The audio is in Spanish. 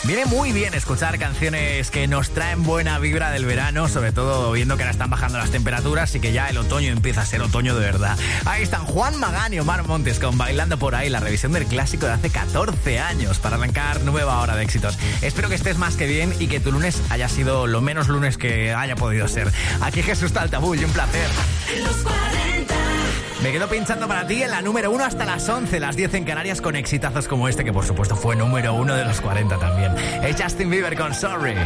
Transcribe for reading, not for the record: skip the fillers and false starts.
Viene muy bien escuchar canciones que nos traen buena vibra del verano, sobre todo viendo que ahora están bajando las temperaturas y que ya el otoño empieza a ser otoño de verdad. Ahí están Juan Magán y Omar Montes con Bailando por ahí, la revisión del clásico de hace 14 años para arrancar nueva hora de éxitos. Espero que estés más que bien y que tu lunes haya sido lo menos lunes que haya podido ser. Aquí Jesús Taltabull, un placer. Los 40. Me quedo pinchando para ti en la número 1 hasta las 11, las 10 en Canarias, con exitazos como este, que por supuesto fue número 1 de los 40 también. Es Justin Bieber con Sorry.